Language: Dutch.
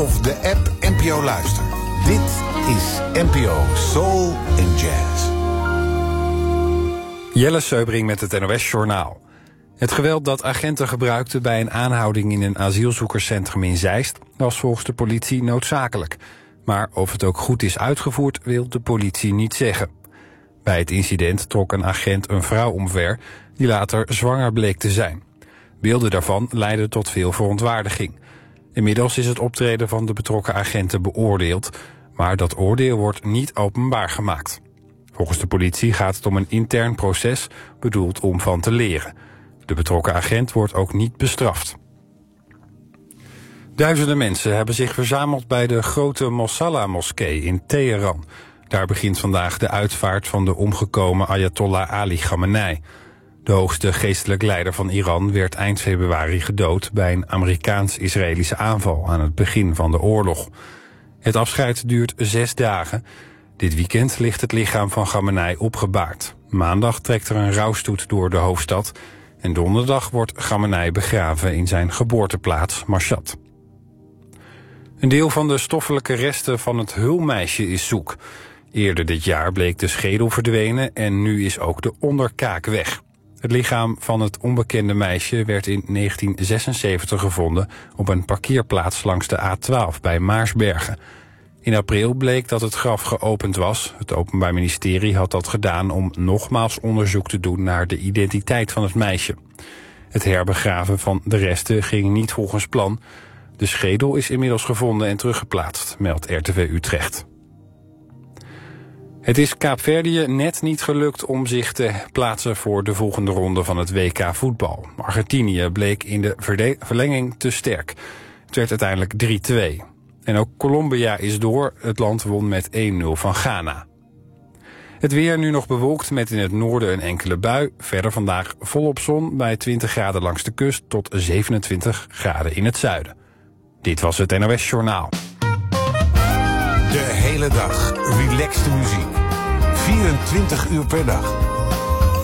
of de app NPO Luister. Dit is NPO Soul and Jazz. Jelle Seubring met het NOS-journaal. Het geweld dat agenten gebruikten bij een aanhouding in een asielzoekerscentrum in Zeist was volgens de politie noodzakelijk. Maar of het ook goed is uitgevoerd, wil de politie niet zeggen. Bij het incident trok een agent een vrouw omver die later zwanger bleek te zijn. Beelden daarvan leidden tot veel verontwaardiging. Inmiddels is het optreden van de betrokken agenten beoordeeld, maar dat oordeel wordt niet openbaar gemaakt. Volgens de politie gaat het om een intern proces bedoeld om van te leren. De betrokken agent wordt ook niet bestraft. Duizenden mensen hebben zich verzameld bij de grote Mosalla-moskee in Teheran. Daar begint vandaag de uitvaart van de omgekomen Ayatollah Ali Khamenei. De hoogste geestelijk leider van Iran werd eind februari gedood bij een Amerikaans-Israëlische aanval aan het begin van de oorlog. Het afscheid duurt 6 dagen. Dit weekend ligt het lichaam van Khamenei opgebaard. Maandag trekt er een rouwstoet door de hoofdstad en donderdag wordt Khamenei begraven in zijn geboorteplaats Mashhad. Een deel van de stoffelijke resten van het Hulmeisje is zoek. Eerder dit jaar bleek de schedel verdwenen en nu is ook de onderkaak weg. Het lichaam van het onbekende meisje werd in 1976 gevonden op een parkeerplaats langs de A12 bij Maarsbergen. In april bleek dat het graf geopend was. Het Openbaar Ministerie had dat gedaan om nogmaals onderzoek te doen naar de identiteit van het meisje. Het herbegraven van de resten ging niet volgens plan. De schedel is inmiddels gevonden en teruggeplaatst, meldt RTV Utrecht. Het is Kaapverdië net niet gelukt om zich te plaatsen voor de volgende ronde van het WK voetbal. Argentinië bleek in de verlenging te sterk. Het werd uiteindelijk 3-2. En ook Colombia is door. Het land won met 1-0 van Ghana. Het weer nu nog bewolkt met in het noorden een enkele bui. Verder vandaag volop zon bij 20 graden langs de kust tot 27 graden in het zuiden. Dit was het NOS Journaal. De hele dag relaxte muziek. 24 uur per dag.